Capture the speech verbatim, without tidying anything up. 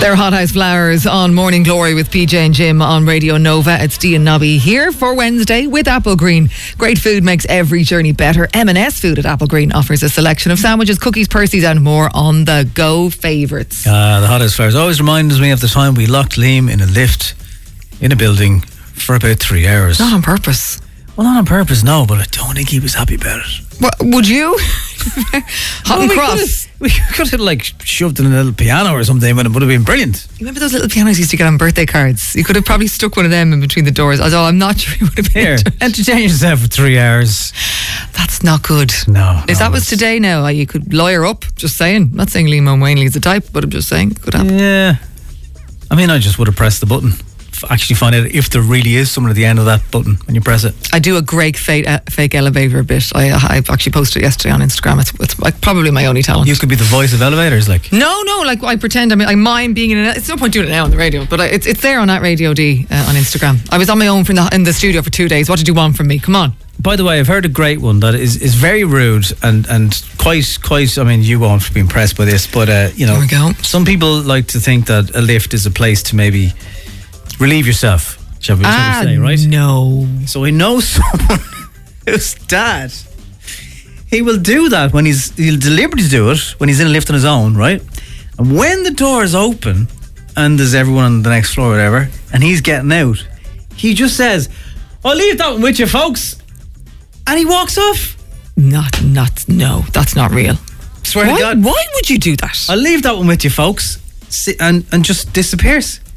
They're Hothouse Flowers on Morning Glory with P J and Jim on Radio Nova. It's Dee and Nobby here for Wednesday with Applegreen. Great food makes every journey better. M and S Food at Applegreen offers a selection of sandwiches, cookies, Percy's and more on the go favourites. Uh, the Hothouse Flowers always reminds me of the time we locked Liam in a lift in a building for about three hours. Not on purpose. Well, not on purpose, no, but I don't think he was happy about it. What, would you? Hot well, and we cross. Could have, we could have like shoved in a little piano or something, but it would have been brilliant. You remember those little pianos you used to get on birthday cards? You could have probably stuck one of them in between the doors. Although I'm not sure he would have been. Here, entertain yourself for three hours. That's not good. No. If no, that was today now, you could lawyer up. Just saying. I'm not saying Liam O'Wanley is the type, but I'm just saying it could happen. Yeah. I mean, I just would have pressed the button. Actually find out if there really is someone at the end of that button when you press it. I do a great fake, uh, fake elevator bit. I, I actually posted it yesterday on Instagram. It's, it's like probably my only talent. You could be the voice of elevators, like. No, no, like I pretend. I mean, I mime being in it. It's no point doing it now on the radio, but I, it's it's there on that Radio D uh, on Instagram. I was on my own from the, in the studio for two days. What did you want from me? Come on. By the way, I've heard a great one that is, is very rude and, and quite quite. I mean, you won't be impressed by this, but uh, you know, There we go. some people like to think that a lift is a place to maybe relieve yourself. Shall we, Ah, shall we say, right? no. So I know someone whose dad, he will do that when he's, he'll deliberately do it when he's in a lift on his own, right? And when the door is open and there's everyone on the next floor or whatever, and he's getting out, he just says, I'll leave that one with you, folks. And he walks off. Not, not, no, that's not real. Swear Why, to God. why would you do that? I'll leave that one with you, folks. Si- And, and just disappears.